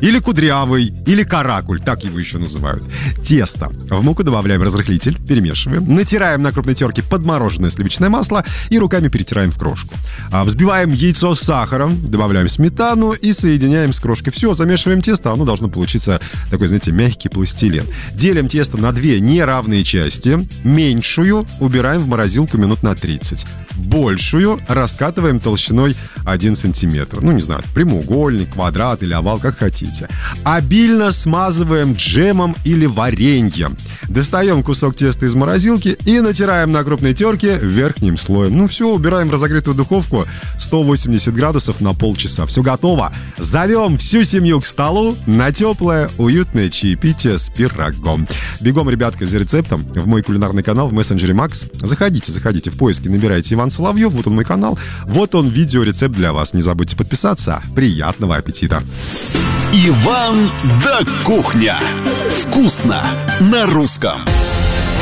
или кудрявый, или каракуль, так его еще называют. Тесто. В муку добавляем разрыхлитель, перемешиваем, натираем на крупной терке подмороженное сливочное масло и руками перетираем в крошку. Взбиваем яйцо с сахаром, добавляем сметану и соединяем с крошкой. Все, замешиваем тесто, оно должно получиться такой, знаете, мягкий пластилин. Делим тесто на 2 неравные части. Меньшую убираем в морозилку минут на 30. Большую раскатываем толщиной 1 сантиметр. Ну, не знаю, прямоугольник, квадрат или овал, как хотите. Обильно смазываем джемом или вареньем. Достаем кусок теста из морозилки и натираем на крупной терке верхним слоем. Ну все, убираем в разогретую духовку 180 градусов на полчаса. Все готово. Зовем всю семью к столу на теплое, уютное чаепитие с пирогом. Бегом, ребятка, за рецептом в мой кулинарный канал в мессенджере Макс. Заходите в поиски, набирайте Иван Соловьев. Вот он мой канал. Вот он, видеорецепт для вас. Не забудьте подписаться. Приятного аппетита. Иван да Кухня. Вкусно на русском.